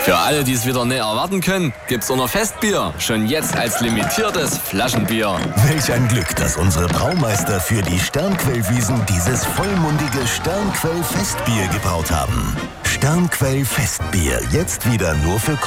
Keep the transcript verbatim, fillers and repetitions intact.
Für alle, die es wieder nicht erwarten können, gibt's unser Festbier schon jetzt als limitiertes Flaschenbier. Welch ein Glück, dass unsere Braumeister für die Sternquellwiesen dieses vollmundige Sternquell-Festbier gebraut haben. Sternquell-Festbier, jetzt wieder nur für